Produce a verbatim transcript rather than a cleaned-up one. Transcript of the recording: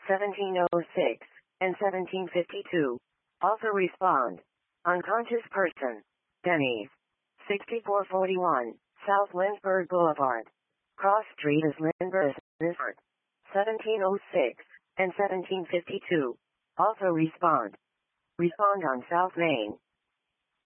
seventeen oh six, and seventeen fifty-two. Also respond. Unconscious person. Denny's. sixty-four forty-one, South Lynchburg Boulevard. Cross Street is Lynchburg, seventeen oh six, and seventeen fifty-two. Also respond. Respond on South Main.